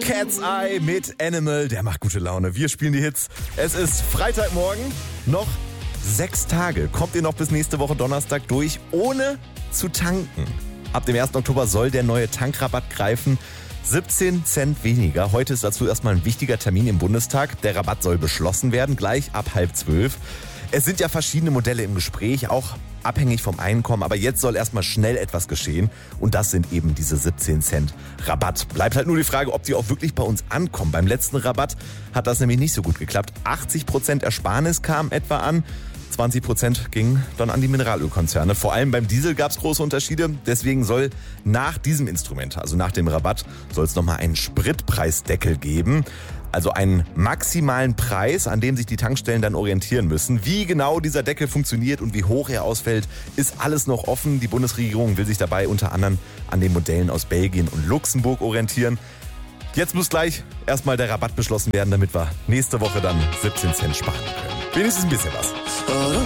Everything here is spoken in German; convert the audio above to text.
Cat's Eye mit Animal, der macht gute Laune. Wir spielen die Hits. Es ist Freitagmorgen, noch 6 Tage. Kommt ihr noch bis nächste Woche Donnerstag durch, ohne zu tanken. Ab dem 1. Oktober soll der neue Tankrabatt greifen. 17 Cent weniger. Heute ist dazu erstmal ein wichtiger Termin im Bundestag. Der Rabatt soll beschlossen werden, gleich ab 11:30. Es sind ja verschiedene Modelle im Gespräch, auch abhängig vom Einkommen. Aber jetzt soll erstmal schnell etwas geschehen. Und das sind eben diese 17 Cent Rabatt. Bleibt halt nur die Frage, ob die auch wirklich bei uns ankommen. Beim letzten Rabatt hat das nämlich nicht so gut geklappt. 80% Ersparnis kam etwa an. 20% ging dann an die Mineralölkonzerne. Vor allem beim Diesel gab es große Unterschiede. Deswegen soll nach diesem Instrument, also nach dem Rabatt, soll es nochmal einen Spritpreisdeckel geben. Also einen maximalen Preis, an dem sich die Tankstellen dann orientieren müssen. Wie genau dieser Deckel funktioniert und wie hoch er ausfällt, ist alles noch offen. Die Bundesregierung will sich dabei unter anderem an den Modellen aus Belgien und Luxemburg orientieren. Jetzt muss gleich erstmal der Rabatt beschlossen werden, damit wir nächste Woche dann 17 Cent sparen können. Wenigstens ein bisschen was.